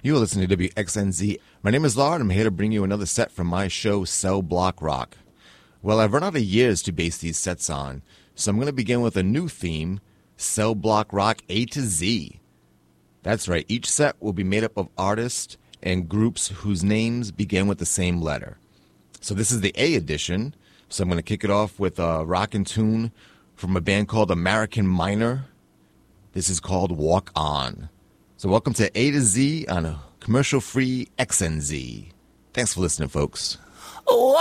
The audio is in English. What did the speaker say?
You are listening to WXNZ. My name is Lard. I'm here to bring you another set from my show, Cell Block Rock. Well, I've run out of years to base these sets on, so I'm going to begin with a new theme, Cell Block Rock A to Z. That's right, each set will be made up of artists and groups whose names begin with the same letter. So this is the A edition, so I'm going to kick it off with a rockin' tune from a band called American Minor. This is called Walk On. So welcome to A to Z on a commercial-free XNZ. Thanks for listening, folks.